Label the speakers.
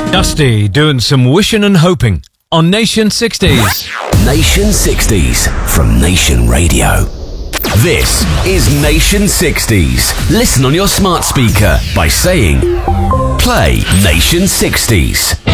Speaker 1: Dusty doing some wishing and hoping on Nation 60s.
Speaker 2: Nation 60s from Nation Radio. This is Nation 60s. Listen on your smart speaker by saying, play Nation 60s.